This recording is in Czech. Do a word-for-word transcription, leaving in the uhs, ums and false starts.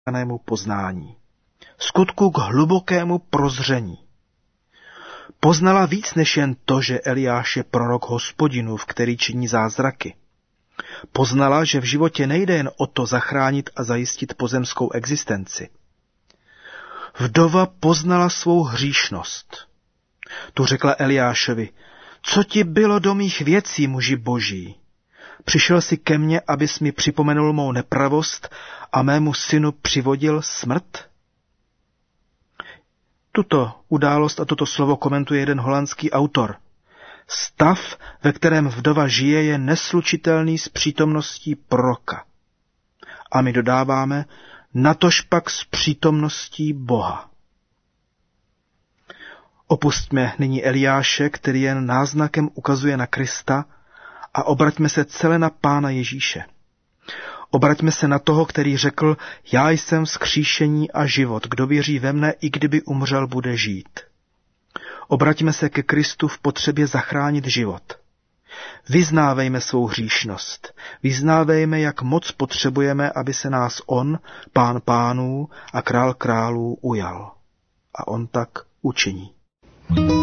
poznání, skutku k hlubokému prozření. Poznala víc než jen to, že Eliáš je prorok Hospodinův, který činí zázraky. Poznala, že v životě nejde jen o to zachránit a zajistit pozemskou existenci. Vdova poznala svou hříšnost. Tu řekla Eliášovi: co ti bylo do mých věcí, muži boží? Přišel jsi ke mně, abys mi připomenul mou nepravost a mému synu přivodil smrt? Tuto událost a toto slovo komentuje jeden holandský autor. Stav, ve kterém vdova žije, je neslučitelný s přítomností proroka. A my dodáváme, natož pak s přítomností Boha. Opustíme nyní Eliáše, který jen náznakem ukazuje na Krista, a obraťme se celé na Pána Ježíše. Obraťme se na toho, který řekl: já jsem vzkříšení a život, kdo věří ve mne, i kdyby umřel, bude žít. Obraťme se ke Kristu v potřebě zachránit život. Vyznávejme svou hříšnost. Vyznávejme, jak moc potřebujeme, aby se nás on, Pán pánů a Král králů ujal. A on tak učiní.